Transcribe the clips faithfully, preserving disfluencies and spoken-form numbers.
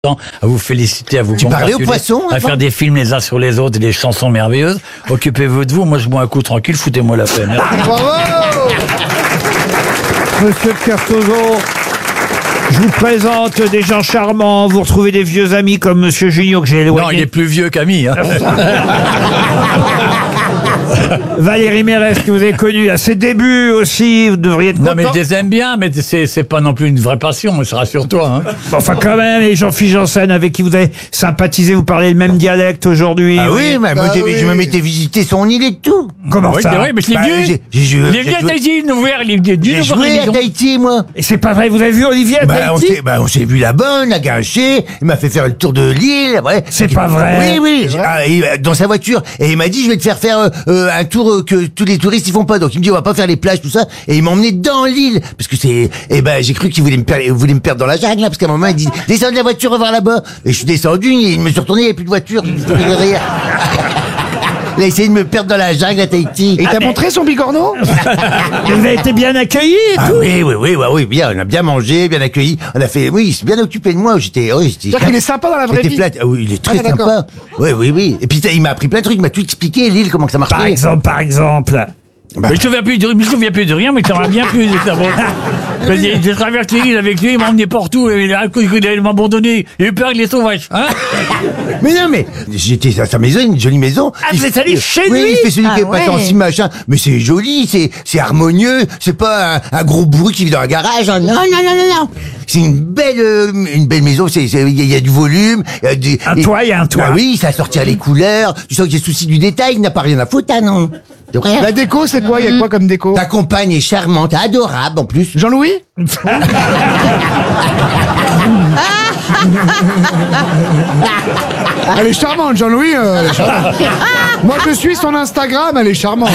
à vous féliciter, à vous Tu parlais aux congratuler, poissons, à avant faire des films les uns sur les autres et des chansons merveilleuses. Occupez-vous de vous, moi je bois un coup tranquille, foutez-moi la paix. Merci. Bravo Monsieur Kersozo, je vous présente des gens charmants, vous retrouvez des vieux amis comme Monsieur Junio que j'ai éloigné. Non, il est plus vieux qu'Ami. Hein. Valérie Mérès que vous avez connu à ses débuts aussi, vous devriez être content. Non mais je les aime bien, mais c'est, c'est pas non plus une vraie passion, ça rassure-toi. Hein. Enfin quand même, et Jean-Philippe Janssen avec qui vous avez sympathisé, vous parlez le même dialecte aujourd'hui. Ah oui, mais moi, Ah j'ai- oui. je m'étais visiter son île et tout. Comment Oui, ça c'est vrai, mais je l'ai Bah, vu. j'ai- j'ai joué- Il est venu j'ai à joué- Tahiti, nous voir, il est venu J'ai nous voir à joué à l'émission. Tahiti, moi. Et c'est pas vrai, vous avez vu Olivier à Bah, on Tahiti? s'est, bah, on s'est vu là-bas, on a gâché, il m'a fait faire le tour de l'île, ouais. C'est pas vrai. Oui, oui, j'ai- ah, et, euh, dans sa voiture. Et il m'a dit, je vais te faire faire euh, euh, un tour euh, que tous les touristes ils font pas. Donc il me dit, on va pas faire les plages, tout ça. Et il m'a emmené dans l'île. Parce que c'est, et ben, j'ai cru qu'il voulait me perdre, il voulait me perdre dans la jungle, là, parce qu'à un moment, il dit, descends de la voiture, on va voir là-bas. Et je suis descendu, il me suis retourné, il n'y avait plus de voiture. Je me suis tourné derrière. Il a essayé de me perdre dans la jungle à Tahiti. Et t'as montré son bigorneau? Vous avez été bien accueilli et Ah tout. oui, oui, oui, ouais, oui, bien, on a bien mangé, bien accueilli, on a fait, oui, il s'est bien occupé de moi, j'étais, oui, j'étais. C'est-à-dire qu'il est sympa dans la vraie J'étais vie. flat- ah oui, il est très Ah, d'accord. sympa. Oui, oui, oui. Et puis il m'a appris plein de trucs, il m'a tout expliqué, l'île, comment que ça marchait. Par exemple, par exemple. Mais je ne me souviens plus de, je me souviens plus de rien, mais tu auras bien plus de cerveau. J'ai j'ai traversé l'île avec lui, il m'a emmené partout, et il a il allait m'abandonner. Il a eu peur, il est sauvage. Hein. Mais non, mais j'étais à sa maison, une jolie maison. Ah, vous êtes allé chez oui, lui? il fait celui Ah qui est pas ouais. tant si machin. Mais c'est joli, c'est c'est harmonieux, c'est pas un, un gros bruit qui vit dans un garage. hein. Non, non, non, non, non. C'est une belle euh, une belle maison. C'est c'est- il y, a- il y a du volume. Il y a du, Un et- toit, il y a un toit. Bah oui, ça sortir les couleurs. Tu sens qu'il y a souci du détail, il n'a pas rien à foutre, ah non. De rien. La déco, c'est quoi? Il y a quoi comme déco? Ta compagne est charmante, adorable en plus. Jean-Louis? Elle est charmante, Jean-Louis. euh, elle est charmante. Moi, je suis son Instagram, elle est charmante.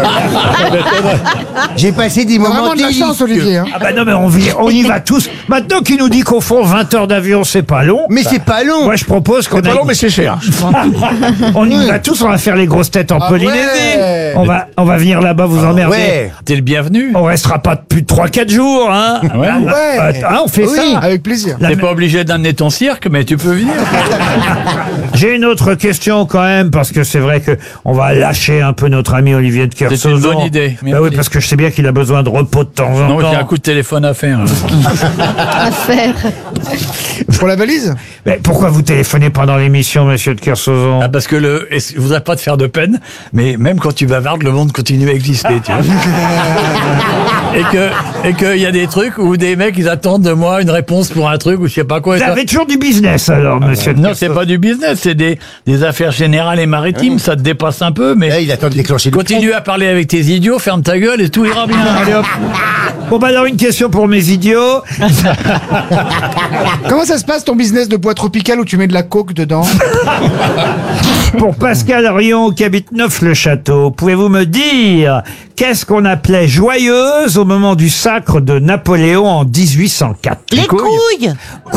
J'ai passé des T'as moments vraiment de la délicieux. chance, Olivier. Hein. Ah bah non mais on, vit- on y va tous. Maintenant qu'il nous dit qu'au fond vingt heures d'avion c'est pas long. Mais c'est pas long. Moi je propose qu'on aille- c'est cher. on y va tous, on va faire les grosses têtes en Ah Polynésie. ouais. On va on va venir là-bas vous emmerder. Ouais. T'es le bienvenu. On restera pas plus de trois quatre jours hein. Ouais. Ah, ah, on fait Oui. ça. Avec plaisir. La- T'es pas obligé d'amener ton cirque, mais tu peux venir. J'ai une autre question quand même parce que c'est vrai que on va lâcher un peu notre ami Olivier de Kersauzon. C'est une bonne idée. Bah Merci. oui parce que je sais bien qu'il a besoin de repos de temps en Non, temps. j'ai un coup de téléphone à faire. à faire. Pour la valise? Mais pourquoi vous téléphonez pendant l'émission, monsieur de Kersauzon? Ah, parce que le, et je voudrais pas te faire de peine, mais même quand tu bavardes, le monde continue à exister, tu vois. Et que, et qu'il y a des trucs où des mecs, ils attendent de moi une réponse pour un truc ou je sais pas quoi. et Vous ça- avez toujours du business alors, monsieur de Non, c'est pas du business, c'est des, des affaires générales et maritimes, ça te dépasse un peu, Là, mais il attend de déclencher le continue à parler avec tes idiots, ferme ta gueule et tout ira bien. Allez hop. Bon bah alors une question pour mes idiots. Comment ça se passe ton business de bois tropical où tu mets de la coke dedans? Pour Pascal Rion qui habite Neuf-le-Château, pouvez-vous me dire qu'est-ce qu'on appelait joyeuse au moment du sacre de Napoléon en dix-huit cent quatre? Les couilles.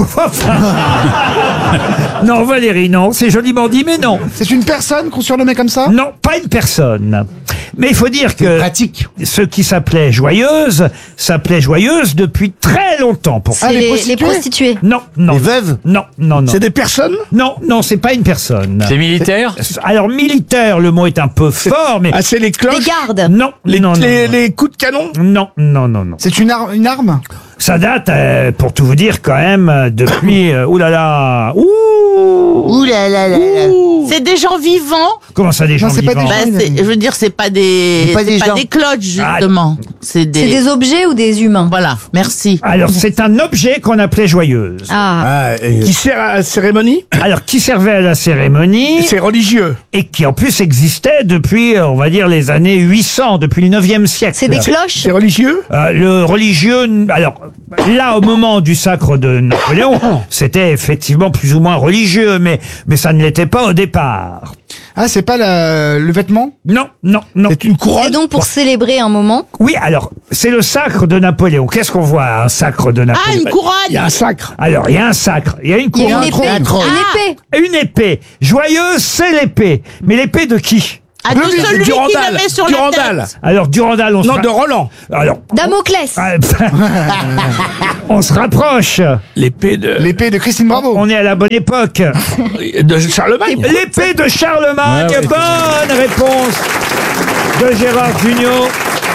Non Valérie, non, c'est joliment dit mais non. C'est une personne qu'on surnommait comme ça? Non, pas une personne. Mais il faut dire que Pratique. ce qui s'appelait joyeuse s'appelait joyeuse depuis très longtemps. Pour... Ah, C'est les les, prostituées les prostituées. Non, non. Les veuves. Non, non, non. des personnes? Non, non, c'est pas une personne. C'est militaire? Alors militaire, le mot est un peu fort, mais Ah, c'est les Les cloches? gardes. non, non, non, les, non. les coups de canon? Non, non, non, non. C'est une, ar- une arme? Ça date, euh, pour tout vous dire, quand même, euh, depuis... Euh, ouh là là. Ouh. Ouh là là là là. C'est des gens vivants. Comment ça, des gens Non, c'est pas vivants des Bah, gens. c'est- je veux dire, c'est pas des, C'est pas c'est des pas gens. des cloches justement. C'est des, C'est des objets ou des humains? Voilà. Merci. Alors, c'est un objet qu'on appelait joyeuse. Ah. Ah, euh, Qui sert à la cérémonie? Alors, qui servait à la cérémonie C'est religieux. et qui, en plus, existait depuis, euh, on va dire, les années huit cents, depuis le neuvième siècle. C'est des cloches? C'est religieux? Euh, le religieux, alors là au moment du sacre de Napoléon, c'était effectivement plus ou moins religieux, mais mais ça ne l'était pas au départ. Ah, c'est pas la- le vêtement? Non, non, non. C'est une C'est couronne? donc pour célébrer un moment. Oui, alors c'est le sacre de Napoléon. Qu'est-ce qu'on voit à un sacre de Ah, Napoléon une couronne. Il y a un sacre. Alors il y a un sacre, il y a une Il y a couronne, une épée. un trône. Une épée. une épée. Joyeuse, c'est l'épée. Mais l'épée de qui? Ah, de Globus, celui qui Durandal. le met sur Durandal. la tête. Alors, Durandal, on se Non, ra- de Roland. Alors, Damoclès. ah, on se rapproche. L'épée de, L'épée de Christine Bravo. On est à la bonne époque. de Charlemagne. L'épée de Charlemagne. Ouais, ouais. Bonne réponse de Gérard Jugnot.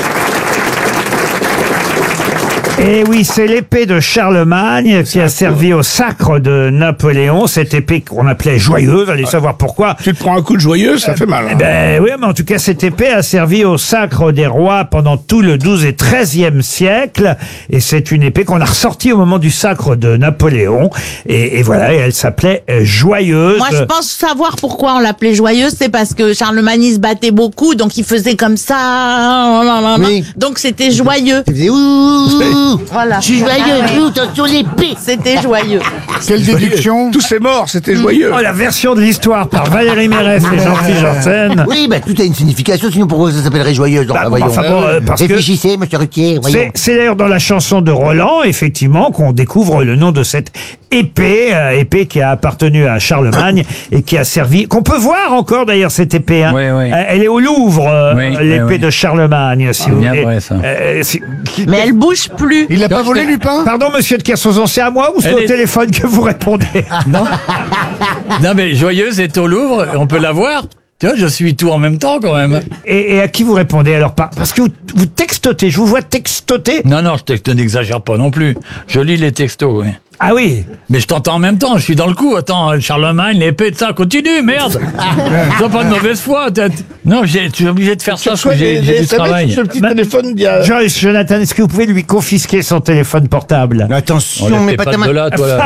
Et oui, c'est l'épée de Charlemagne qui a servi au sacre de Napoléon. Cette épée qu'on appelait joyeuse, allez savoir pourquoi. Tu te prends un coup de joyeux, ça fait mal. hein. Ben oui, mais en tout cas, cette épée a servi au sacre des rois pendant tout le douzième et treizième siècle. Et c'est une épée qu'on a ressortie au moment du sacre de Napoléon. Et, et voilà, et elle s'appelait euh, Joyeuse. Moi, je pense savoir pourquoi on l'appelait joyeuse. C'est parce que Charlemagne il se battait beaucoup, donc il faisait comme ça. Oui. Donc c'était joyeux. Il faisait ouh, Voilà. je suis joyeux, ouh, attention l'épée. C'était joyeux. Quelle déduction. Tous ces morts, c'était joyeux. Oh, la version de l'histoire par Valérie Mérès et Jean-Philippe Janssen. Oui, bah tout a une signification, sinon pourquoi ça s'appellerait joyeuse? Bah, Enfin, bon, voyons. enfin bon, euh, parce que Réfléchissez, monsieur Ruquier, voyons. c'est c'est d'ailleurs dans la chanson de Roland, effectivement, qu'on découvre le nom de cette épée, euh, épée qui a appartenu à Charlemagne et qui a servi, qu'on peut voir encore d'ailleurs cette épée. Hein. Oui, oui. Euh, Elle est au Louvre, euh, Oui, l'épée oui, oui. de Charlemagne, si C'est vous bien voulez. vrai, ça. Euh, si- qui- Mais elle bouge plus. Il l'a pas volé, Lupin? Pardon, monsieur de Kersauzon, c'est à moi ou c'est Elle au est- téléphone que vous répondez? Non. Non, mais Joyeuse est au Louvre, on peut la voir. Tu vois, je suis tout en même temps quand même. Et, et à qui vous répondez alors? Pas parce que vous, vous textotez, je vous vois textoter. Non, non, je texte, n'exagère pas non plus. Je lis les textos, oui. Ah oui. Mais je t'entends en même temps, je suis dans le coup. Attends, Charlemagne, l'épée, de ça, continue, merde. Sois pas de mauvaise foi. t'as- Non, j'ai- tu es obligé de faire ça parce que j'ai j'ai du travail. Ce petit Ma- téléphone d'il y a... Joyce, Jonathan, est-ce que vous pouvez lui confisquer son téléphone portable? Attention, On mais les pas fait ta pas de main. là, toi, là.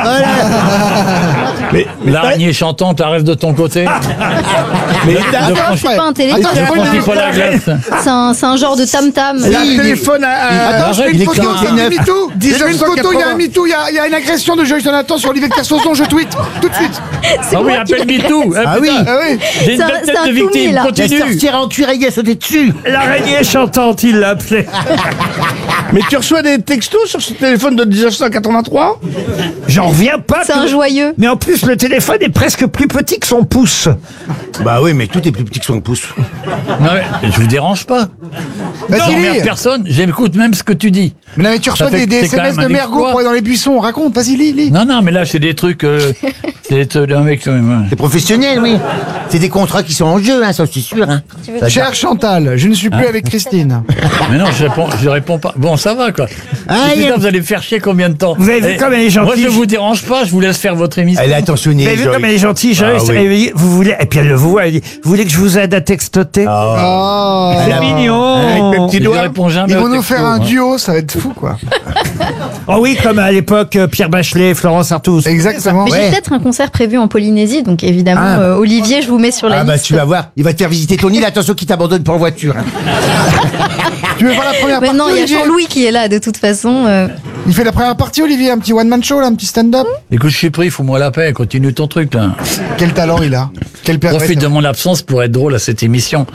Mais, mais L'araignée chantante, elle reste de ton côté. mais Ne attends, franchis- C'est pas un téléphone. Attends, je ne prends une- franchis pas la glace. C'est un, c'est un genre de tam-tam. il a il un est- téléphone à... à- Attends, je fais Arrête, une il est photo, clair. c'est un MeToo. Je fais une photo, il y a un MeToo, il y a, il y a une agression de Joyce Jonathan sur Olivier de Kersauzon, je tweet, tout de suite. C'est Ah oui, moi qui appelle l'ai- MeToo. Ah oui. Ah oui. J'ai une C'est un- belle c'est tête un de tout victime. mis, là. La Continue. sorcière en cuir, il a sauté dessus. L'araignée chantante, il l'a appelé. Mais tu reçois des textos sur ce téléphone de dix-neuf cent quatre-vingt-trois? J'en reviens pas. C'est que- un joyeux. Mais en plus, le téléphone est presque plus petit que son pouce. Bah oui, mais tout est plus petit que son pouce. Non, mais je vous dérange pas. Vas-y, J'emmerde lis. personne. J'écoute même ce que tu dis. Mais non, mais tu reçois Ça fait des, que des c'est quand S M S même de un Mergo exploit. pour aller dans les buissons, raconte, vas-y, lis, lis. Non, non, mais là, c'est des trucs. Euh, c'est euh, d'un mec quand même. ouais. C'est professionnel, oui. C'est des contrats qui sont en jeu, hein, ça, c'est sûr. Hein. Ça- Cher Chantal, je ne suis plus avec Christine. Mais non, je réponds, je réponds pas. Bon, ça va, quoi. Ah, Et il y a- putain, vous allez me faire chier combien de temps Vous avez vu Eh, comme elle est gentille. Moi, je vous dérange pas, je vous laisse faire votre émission. Elle est attentionnée. Vous avez vu Joyce. comme elle est gentille, Joyce. Ah oui. Elle dit, vous voulez, et puis elle le voit, elle dit, vous voulez que je vous aide à textoter? Oh. C'est Ah, mignon. Avec mes petits Je doigts. réponds jamais Ils aux vont nous textos, faire un moi. duo, ça va être fou, quoi. Oh oui, comme à l'époque, euh, Pierre Bachelet, Florence Artus. Exactement. Mais Ouais. j'ai peut-être un concert prévu en Polynésie, donc évidemment, Ah. euh, Olivier, je vous mets sur la Ah bah liste. tu vas voir, il va te faire visiter ton île, attention qu'il t'abandonne pour voiture. hein. Tu veux faire la première Mais partie, non, il y a Olivier? Jean-Louis qui est là, de toute façon. euh. Il fait la première partie, Olivier, un petit one-man show, là, un petit stand-up. Écoute, je suis pris, fous-moi la paix, continue ton truc, là. Quel talent il a. Quel père. Profite de mon absence pour être drôle à cette émission.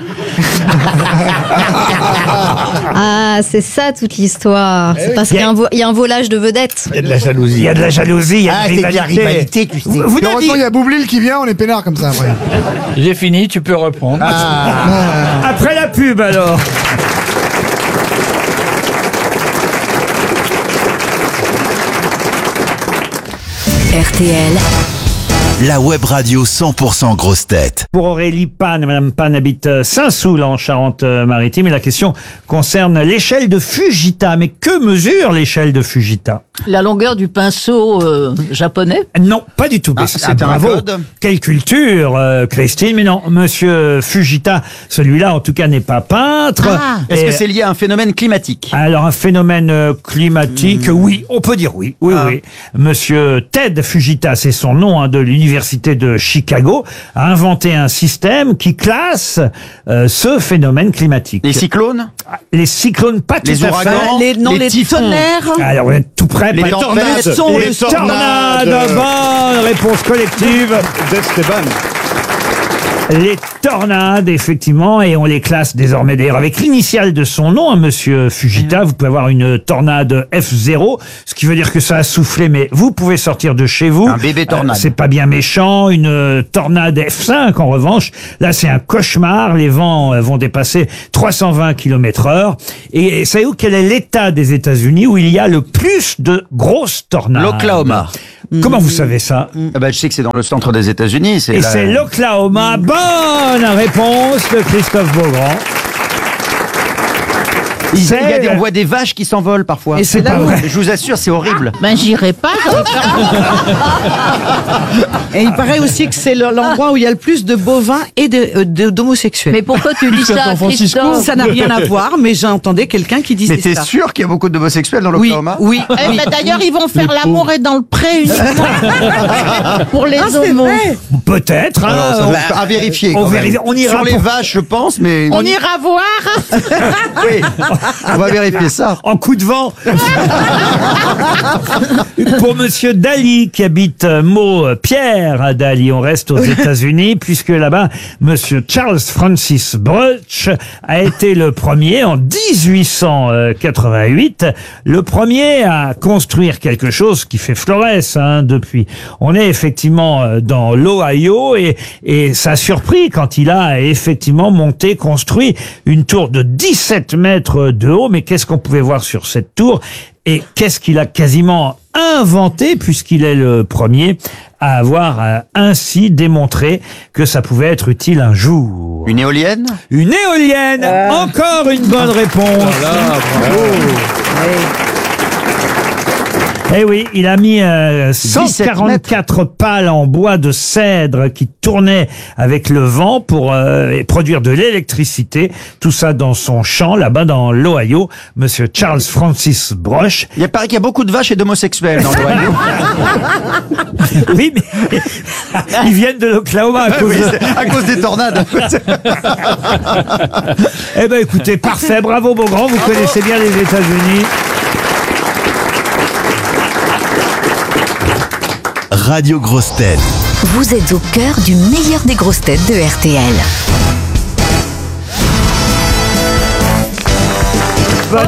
Ah, c'est ça toute l'histoire. C'est parce qu'il y a un vo- il y a un volage de vedettes. Il y a de la Il jalousie. y a de la jalousie, il y a Ah, de c'est de la rivalité, tu sais. Vous, vous Et n'avez- heureusement, il y a Boublil qui vient, on est peinard comme ça, après. J'ai fini, tu peux reprendre. Ah, Après la pub, alors. R T L, La web radio cent pour cent grosse tête. Pour Aurélie Pan, Madame Pan habite euh, Saint-Soul en Charente-Maritime et la question concerne l'échelle de Fujita. Mais que mesure l'échelle de Fujita? La longueur du pinceau euh, japonais. Non, pas du tout. Mais Ah, c'est c'est un bravo. code. Quelle culture, euh, Christine. Mais non, Monsieur Fujita, celui-là en tout cas n'est pas peintre. Est-ce Et- que c'est lié à un phénomène climatique? Alors un phénomène euh, climatique, oui, on peut dire oui, oui, oui. Monsieur Ted Fujita, c'est son nom, hein, de l'université de Chicago, a inventé un système qui classe euh, ce phénomène climatique. Les cyclones? Les cyclones, pas tout Les à ouragans? fait. Les, non, les les, typhons. tonnerres. Alors vous êtes tout près. Les pas- tornades. Les sons, Les les tornades. Bonne réponse collective. Les tornades, effectivement, et on les classe désormais d'ailleurs avec l'initiale de son nom, hein, monsieur Fujita. Vous pouvez avoir une tornade F zéro, ce qui veut dire que ça a soufflé, mais vous pouvez sortir de chez vous. Un bébé tornade. Euh, c'est pas bien méchant. Une euh, tornade F cinq, en revanche, là c'est un cauchemar. Les vents euh, vont dépasser trois cent vingt kilomètres heure. Et, et savez-vous quel est l'état des États-Unis où il y a le plus de grosses tornades? L'Oklahoma. Comment vous savez ça? Ah bah, je sais que c'est dans le centre des États-Unis. Et la- c'est l'Oklahoma. Bonne réponse de Christophe Beaugrand. Il y a C'est- des- on voit des vaches qui s'envolent parfois. Et c'est pas vrai. Je vous assure, c'est horrible. Ben j'irai pas. j'aurais Et il paraît aussi que c'est le- l'endroit où il y a le plus de bovins et de- euh, de- d'homosexuels. Mais pourquoi tu dis ça, Christophe? Ça n'a rien à voir, mais j'entendais quelqu'un qui disait Mais t'es ça. sûr qu'il y a beaucoup d'homosexuels dans Oui, l'Oklahoma? oui. Eh ben, d'ailleurs, ils vont faire l'amour et dans le pré uniquement pour les Ah, c'est homos. vrai. Peut-être. hein. Alors, ça va à vérifier. on quand même. vérifie- on ira Sur les pour- vaches, je pense, mais On ira voir. oui, on va vérifier ça. En coup de vent. Pour monsieur Daly, qui habite euh, Meaux, euh, Pierre à Daly, on reste aux États-Unis, puisque là-bas, monsieur Charles Francis Brutch a été le premier, en dix-huit cent quatre-vingt-huit, le premier à construire quelque chose qui fait florès, hein, depuis. On est effectivement euh, dans l'Ohio, et, et ça a surpris quand il a effectivement monté, construit une tour de dix-sept mètres de haut. Mais qu'est-ce qu'on pouvait voir sur cette tour? Et qu'est-ce qu'il a quasiment inventé, puisqu'il est le premier à avoir euh, ainsi démontré que ça pouvait être utile un jour? Une éolienne? Une éolienne. Encore une bonne réponse. Eh oui, il a mis euh, cent quarante-quatre pales en bois de cèdre qui tournaient avec le vent pour euh, produire de l'électricité. Tout ça dans son champ, là-bas dans l'Ohio. Monsieur Charles Francis Brush. Il paraît qu'il y a beaucoup de vaches et d'homosexuels dans l'Ohio. Oui, mais ils viennent de l'Oklahoma à cause Oui, de... c'est à cause des tornades. Eh ben écoutez, parfait, bravo Beaugrand, vous connaissez bien les États-Unis. Radio Grosses Têtes. Vous êtes au cœur du meilleur des grosses têtes de R T L.